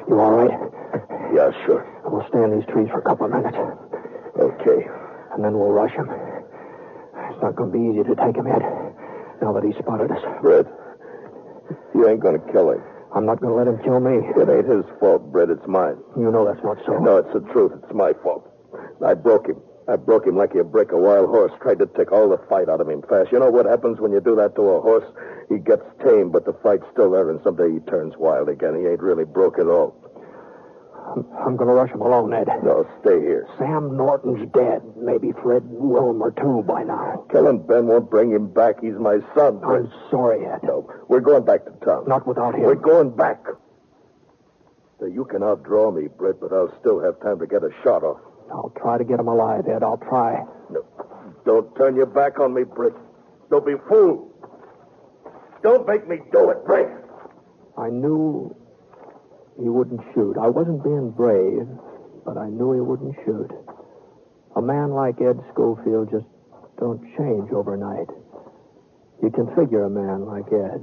You all right? Yeah, sure. We'll stay in these trees for a couple of minutes. Okay. And then we'll rush him. It's not going to be easy to take him yet, now that he's spotted us. Brett, you ain't going to kill him. I'm not going to let him kill me. It ain't his fault, Brett. It's mine. You know that's not so. No, it's the truth. It's my fault. I broke him. I broke him like you break a wild horse. Tried to take all the fight out of him fast. You know what happens when you do that to a horse? He gets tame, but the fight's still there, and someday he turns wild again. He ain't really broke at all. I'm going to rush him alone, Ed. No, stay here. Sam Norton's dead. Maybe Fred Wilmer, too, by now. Killing Ben won't bring him back. He's my son. I'm sorry, Ed. No, we're going back to town. Not without him. We're going back. Now, you can outdraw me, Britt, but I'll still have time to get a shot off. I'll try to get him alive, Ed. I'll try. No, don't turn your back on me, Britt. Don't be fooled. Don't make me do it, Britt. I knew he wouldn't shoot. I wasn't being brave, but I knew he wouldn't shoot. A man like Ed Schofield just don't change overnight. You can figure a man like Ed.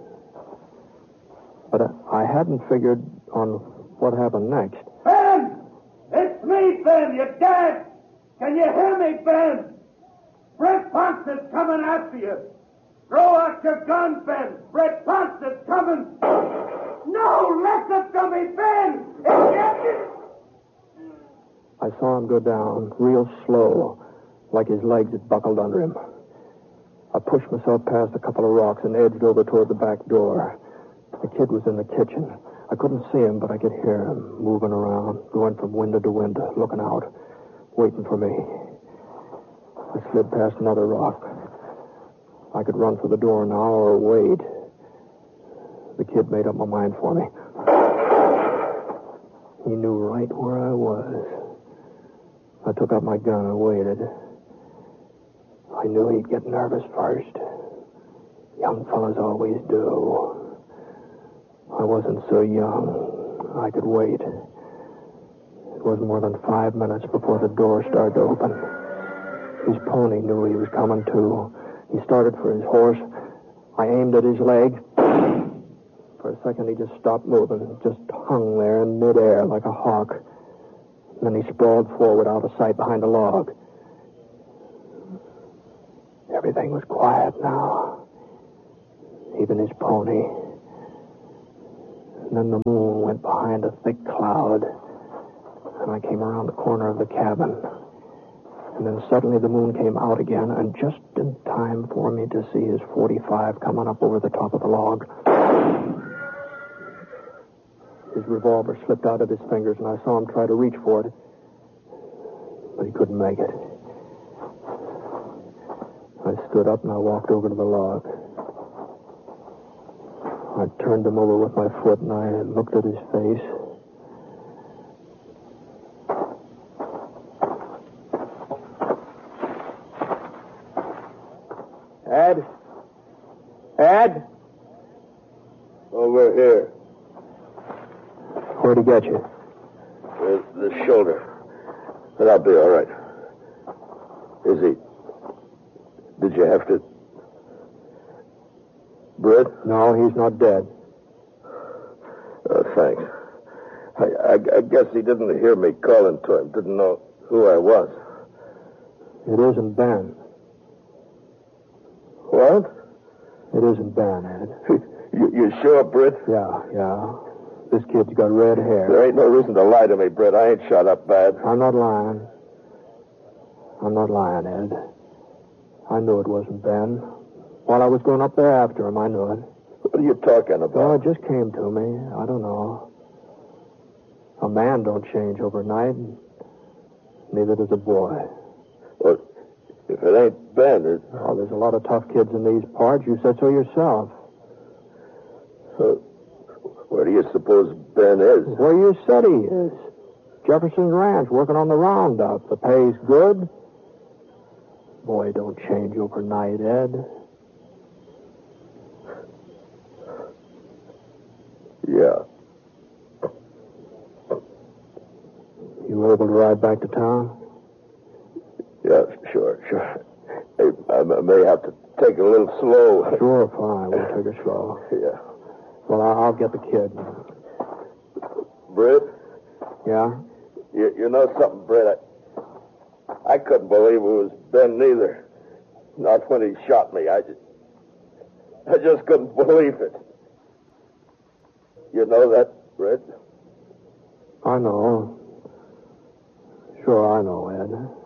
But I hadn't figured on what happened next. Ben! It's me, Ben! You're dead! Can you hear me, Ben? Brett Ponce is coming after you. Throw out your gun, Ben. Brett Ponce is coming. No, listen to me, Ben! I saw him go down, real slow, like his legs had buckled under him. I pushed myself past a couple of rocks and edged over toward the back door. The kid was in the kitchen. I couldn't see him, but I could hear him moving around, going from window to window, looking out, waiting for me. I slid past another rock. I could run for the door now or wait. The kid made up my mind for me. He knew right where I was. I took out my gun and waited. I knew he'd get nervous first. Young fellas always do. I wasn't so young. I could wait. It wasn't more than 5 minutes before the door started to open. His pony knew he was coming, too. He started for his horse. I aimed at his leg. For a second, he just stopped moving, just hung there in midair like a hawk. And then he sprawled forward out of sight behind a log. Everything was quiet now. Even his pony. And then the moon went behind a thick cloud. And I came around the corner of the cabin. And then suddenly the moon came out again, and just in time for me to see his .45 coming up over the top of the log. His revolver slipped out of his fingers, and I saw him try to reach for it. But he couldn't make it. I stood up and I walked over to the log. I turned him over with my foot, and I looked at his face. Ed? Ed? Over here. Where'd he get you? The shoulder. But I'll be all right. Is he... Did you have to... Britt? No, he's not dead. Oh, thanks. I guess he didn't hear me calling to him. Didn't know who I was. It isn't Ben. What? It isn't Ben, Ed. You sure, Britt? Yeah. This kid's got red hair. There ain't no reason to lie to me, Britt. I ain't shot up bad. I'm not lying, Ed. I knew it wasn't Ben. While I was going up there after him, I knew it. What are you talking about? Well, it just came to me. I don't know. A man don't change overnight. Neither does a boy. Well, if it ain't Ben, it... Oh, there's a lot of tough kids in these parts. You said so yourself. Where do you suppose Ben is? Where you said he is. Jefferson Ranch, working on the roundup. The pay's good. Boy, don't change overnight, Ed. Yeah. You were able to ride back to town? Yeah, sure. Hey, I may have to take it a little slow. Sure, fine. We'll take it slow. Yeah. Well, I'll get the kid. Britt, Yeah? you know something, Britt? I couldn't believe it was Ben neither. Not when he shot me. I just couldn't believe it. You know that, Britt? I know. Sure, I know, Ed.